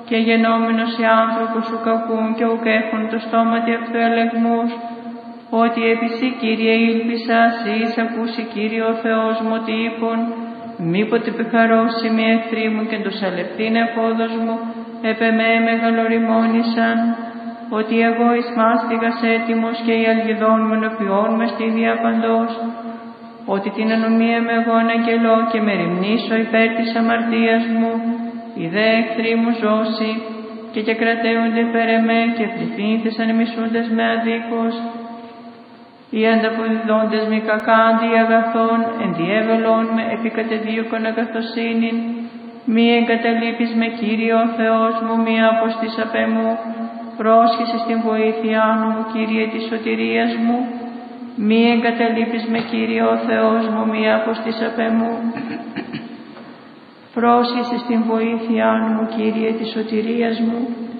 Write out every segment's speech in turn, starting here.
και γενόμενος οι άνθρωποι σου κακούν και ουκ έχουν το στόματι αυτού ελεγμούς, ότι επί σοι, Κύριε, ήλπισα, σεις ακούσει, Κύριε ο Θεός μου, ότι είπων, μήποτε πεχαρώσει με εχθροί μου και τους αλευτήν εφόδος μου, επ' εμέ μεγαλοριμόνησαν, ότι εγώ εις μάστιγας έτοιμος και οι αλγιδών με νοποιών μες στη διαπαντός, ότι την ανομία με εγώ αναγγελώ και με ρημνήσω υπέρ της αμαρτίας μου, οι δε εχθροί μου ζώσει και κρατέονται υπέρ εμέ και πληθύνθες ανεμισούντες με αδίκως, οι ανταποδιδόντες μη κακά αντί αγαθών, ενδιέβελών με επικατεδίωκον αγαθοσύνην, μη εγκαταλείπεις με, Κύριε ο Θεός μου, μη αποστής απ' εμού, πρόσχεσαι στην βοήθειά μου, Κύριε της σωτηρίας μου, μη εγκαταλείπεις με, Κύριε ο Θεός μου, μη αποστής απ' εμού, πρόσχεσαι στην βοήθειά μου, Κύριε της σωτηρίας μου.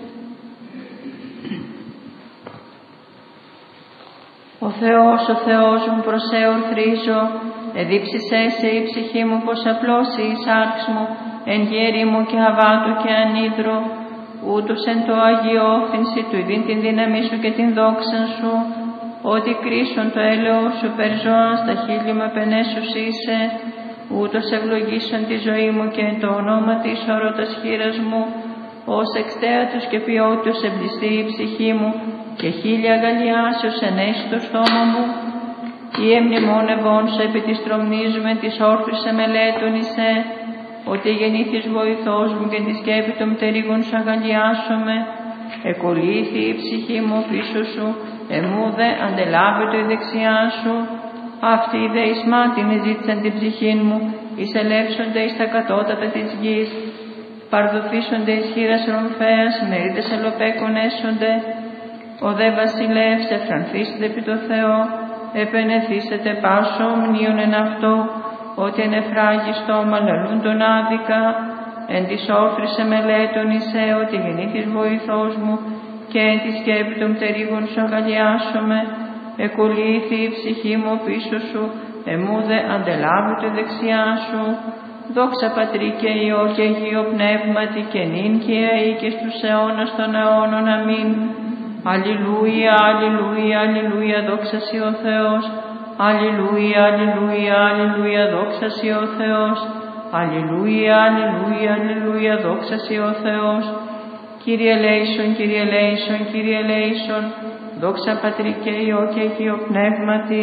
Ο Θεός μου προς ορθρίζω, εδίψησέ σε η ψυχή μου πως απλώσει η σάρξ μου, εν γέρι μου και αβάτου και ανίδρο, ούτως εν το αγιόφυνση του ειδήν την δύναμή σου και την δόξα σου, ότι κρίσον το έλεος σου περζώαν στα χείλη με πενέσους είσαι, ούτως ευλογήσον τη ζωή μου και το όνομα της ορώτας χείρας μου, ως εξτέατος και ποιότητος εμπλιστεί η ψυχή μου και χίλια αγαλιάσεως ενέσει το στόμα μου. Ή εμνημόνευόν σου επί της τρομνίζουμε της όρθρης εμελέτων εισέ, ότι γεννήθης βοηθός μου και τη σκέπη των πτερίγων σου αγαλιάσομαι. Εκολύθη η ψυχή μου πίσω σου, εμού δε αντελάβετο η δεξιά σου. Αυτοί δε εις μάτιν ζήτησαν την ψυχή μου, εισελεύσονται εις τα κατώτατα της γης. Παρδοφίσονται εις χείρας ρομφέας, μερίδες ελοπέκων έσονται. Ο δε βασιλεύς εφρανθήσετε επί το Θεό, επενεθήσετε πάσο ομνίων εν αυτό, ότι εν εφράγει στόμα λαλούν τον άδικα, εν της όρθρης εμελέτων εισέ, ότι γεννήθης βοηθός μου, και εν τη σκέπη των πτερίγων σου αγαλιάσομαι. Εκολύθη η ψυχή μου πίσω σου, εμού δε αντελάβει τη δεξιά σου. Δόξα Πατρί και Υιό και Αγίο Πνεύματι και νυν και αεί και στους αιώνας των αιώνων. Αμήν. Αλληλούια, αλληλούια, αλληλούια, δόξα σοι ο Θεός. Αλληλούια, αλληλούια, αλληλούια, δόξα σοι ο Θεός. Αλληλούια, αλληλούια, αλληλούια, δόξα σοι ο Θεός. Κύριε ελέησον, Κύριε ελέησον, Κύριε ελέησον, δόξα Πατρί και Υιό και Αγίο Πνεύματι,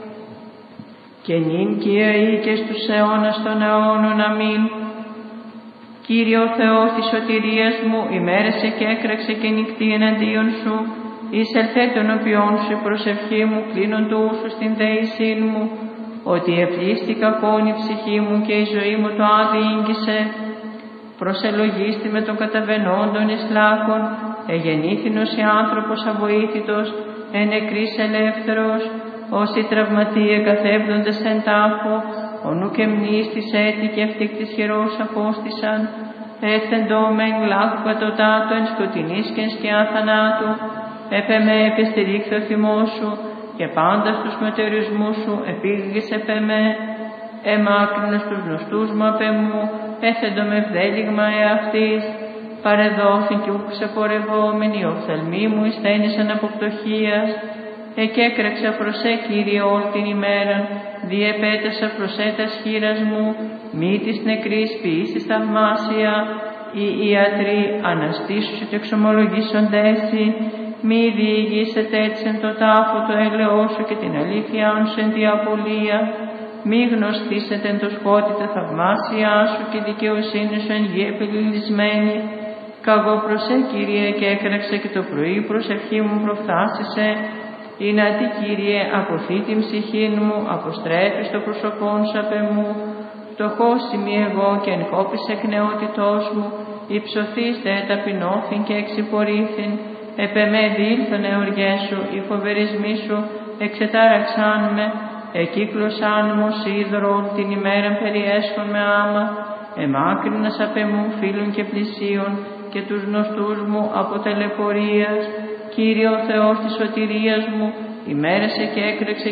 και νυν και αεί και στους αιώνας των αιώνων. Αμήν. Κύριε ο Θεός της σωτηρίας μου, ημέρεσε και έκραξε και νυχτή εναντίον σου, εισελθέ των οποίων σου η προσευχή μου, κλείνον του ούσου στην δεησήν μου, ότι επλήστη κακόν η ψυχή μου και η ζωή μου το άδει ήγγισε. Προσελογίστη με των καταβενόντων εις λάκων, εγεννήθηνος η άνθρωπος αβοήθητος, εν νεκρής ελεύθερος, όσοι τραυματίε καθέβδοντες εν τάφο, ο νου και μνής της έτη και ευτύχ της χειρός απόστησαν, έθεντο μεν λάκου κατωτάτω εν σκοτεινής και εν σκιά θανάτου, επ' εμέ επιστηρίχθη ο θυμός σου, και πάντα στους μετεωρισμούς σου επήγγες επ' εμέ. Εμάκρυνος τους γνωστούς μου απ' εμού, έθεντο με ευδέλιγμα εαυτής, παρεδόθην κι ουκ ξεπορευόμενοι, οφθαλμοί μου εισθένησαν από πτωχίας. Εκέκραξα προς Κύριε όλη την ημέραν, διεπέτασα προς τας χείρας μου, μη της νεκρής ποιήσεις θαυμάσια, οι ιατροί αναστήσουσι και εξομολογήσοντέσι, μη διηγήσετε έτσι εν το τάφο το έλεό σου και την αλήθεια σου εν τη απολία, μη γνωστήσετε εν το σκότι τα θαυμάσια σου και δικαιοσύνη σου εν γη επιλυλισμένη. Καγώ προς Κύριε και έκραξα και το πρωί προσευχή μου προφθάσισε. Είναι τι Κύριε, αποθεί την ψυχή μου, αποστρέφεις το πρόσωπόν σου απ' εμού. Φτωχός είμαι εγώ και εν κόπης εκ νεότητός μου, υψωθείς δε ταπεινώθην και εξυπορήθην. Επ' εμέ διήλθον εωριές σου, οι φοβερισμοί σου εξετάραξάν με, εκύκλωσάν μου σίδωρο την ημέρα περιέσχον με άμα. Εμάκρυνας απ' εμού φίλων και πλησίων και τους γνωστούς μου από ταλαιπωρίας. Κύριε ο Θεός της σωτηρίας μου, ημέρεσε και έκρεξε